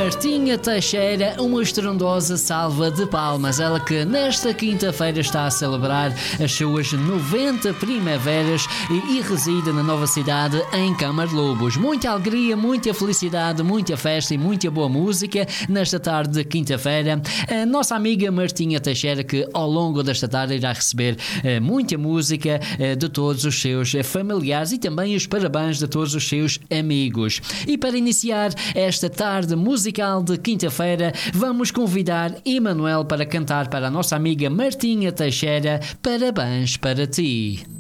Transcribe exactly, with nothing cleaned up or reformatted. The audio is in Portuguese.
Martinha Teixeira, uma estrondosa salva de palmas. Ela que nesta quinta-feira está a celebrar as suas noventa primaveras e, e reside na nova cidade em Camarlobos. Muita alegria, muita felicidade, muita festa e muita boa música nesta tarde de quinta-feira. A nossa amiga Martinha Teixeira, que ao longo desta tarde irá receber eh, muita música eh, de todos os seus familiares e também os parabéns de todos os seus amigos. E para iniciar esta tarde musical de quinta-feira, vamos convidar Emanuel para cantar para a nossa amiga Martinha Teixeira. Parabéns para ti.